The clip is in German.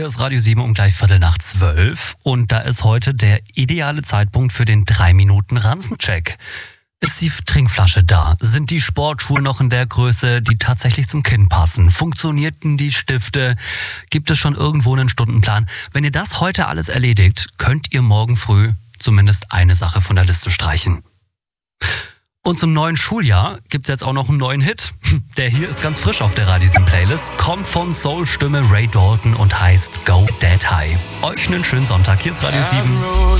Hier ist Radio 7 um gleich 11:15 und da ist heute der ideale Zeitpunkt für den 3-Minuten-Ranzencheck. Ist die Trinkflasche da? Sind die Sportschuhe noch in der Größe, die tatsächlich zum Kinn passen? Funktionierten die Stifte? Gibt es schon irgendwo einen Stundenplan? Wenn ihr das heute alles erledigt, könnt ihr morgen früh zumindest eine Sache von der Liste streichen. Und zum neuen Schuljahr gibt's jetzt auch noch einen neuen Hit. Der hier ist ganz frisch auf der Radio 7 Playlist, kommt von Soul-Stimme Ray Dalton und heißt Go Dead High. Euch einen schönen Sonntag, hier ist Radio 7.